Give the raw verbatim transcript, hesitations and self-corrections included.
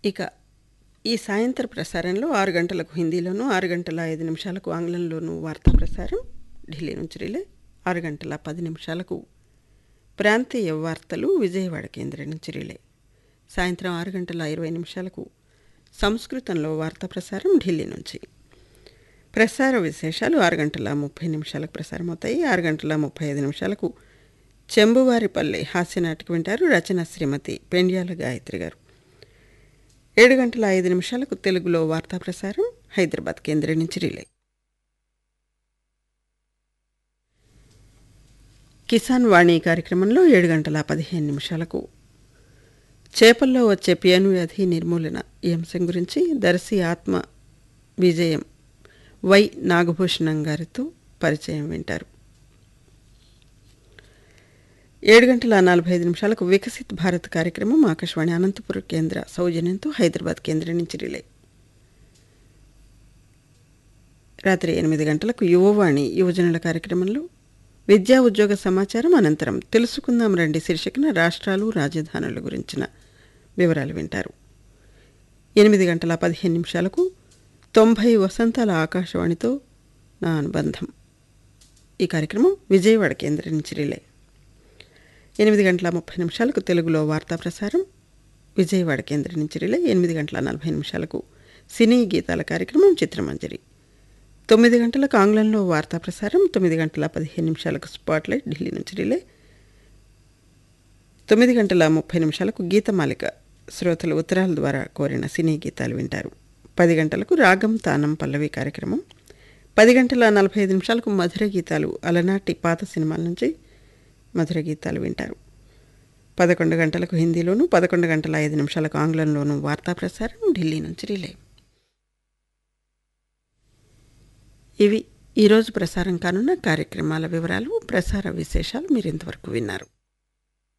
ఇక ఈ సాయంత్ర ప్రసారంలో ఆరు గంటలకు హిందీలోను, ఆరు గంటల ఐదు నిమిషాలకు ఆంగ్లంలోను వార్తా ప్రసారం ఢిల్లీ నుంచి రిలే, ఆరు గంటల పది నిమిషాలకు ప్రాంతీయ వార్తలు విజయవాడ కేంద్రం నుంచి రిలే, సాయంత్రం ఆరు గంటల ఇరవై నిమిషాలకు సంస్కృతంలో వార్తా ప్రసారం ఢిల్లీ నుంచి. ప్రసార విశేషాలు ఆరు గంటల ముప్పై నిమిషాలకు ప్రసారం అవుతాయి. ఆరు గంటల ముప్పై ఐదు నిమిషాలకు చెంబువారిపల్లె హాస్యనాటిక వింటారు. రచన శ్రీమతి పెండ్యాల గాయత్రి గారు. ఏడు గంటల ఐదు నిమిషాలకు తెలుగులో వార్తా ప్రసారం హైదరాబాద్ కేంద్రం నుంచి రిలే. కిసాన్ వాణి కార్యక్రమంలో ఏడు గంటల పదిహేను నిమిషాలకు చేపల్లో వచ్చే పియను వ్యాధి నిర్మూలన ఈ అంశం గురించి దర్శి ఆత్మ విజయం వై నాగభూషణం గారితో పరిచయం వింటారు. ఏడు గంటల నలభై ఐదు నిమిషాలకు వికసిత్ భారత్ కార్యక్రమం ఆకాశవాణి అనంతపురం కేంద్ర సౌజన్యంతో హైదరాబాద్ కేంద్రం నుంచి రిలే. రాత్రి ఎనిమిది గంటలకు యువవాణి యువజనుల కార్యక్రమంలో విద్యా ఉద్యోగ సమాచారం, అనంతరం తెలుసుకుందాం రండి శీర్షికన రాష్ట్రాలు రాజధానుల గురించిన వివరాలు వింటారు. ఎనిమిది గంటల పదిహేను నిమిషాలకు తొంభై వసంతాల ఆకాశవాణితో నా అనుబంధం ఈ కార్యక్రమం విజయవాడ కేంద్రం నుంచి రిలే. ఎనిమిది గంటల ముప్పై నిమిషాలకు తెలుగులో వార్తా ప్రసారం విజయవాడ కేంద్రం నుంచి రిలే. ఎనిమిది గంటల నలభై నిమిషాలకు సినీ గీతాల కార్యక్రమం చిత్రమంజరి. తొమ్మిది గంటలకు ఆంగ్లంలో వార్తా ప్రసారం, తొమ్మిది గంటల పదిహేను నిమిషాలకు స్పాట్లైట్ ఢిల్లీ నుంచి రిలే. తొమ్మిది గంటల ముప్పై నిమిషాలకు గీతమాలిక శ్రోతలు ఉత్తరాల ద్వారా కోరిన సినీ గీతాలు వింటారు. పది గంటలకు రాగం తానం పల్లవి కార్యక్రమం. పది గంటల నలభై ఐదు నిమిషాలకు మధుర గీతాలు అలనాటి పాత సినిమాల నుంచి మధుర గీతాలు వింటారు. పదకొండు గంటలకు హిందీలోను, పదకొండు గంటల ఐదు నిమిషాలకు ఆంగ్లంలోను వార్తా ప్రసారం ఢిల్లీ నుంచి రిలే. ఇవి ఈరోజు ప్రసారం కానున్న కార్యక్రమాల వివరాలు, ప్రసార విశేషాలు మీరు ఇంతవరకు విన్నారు.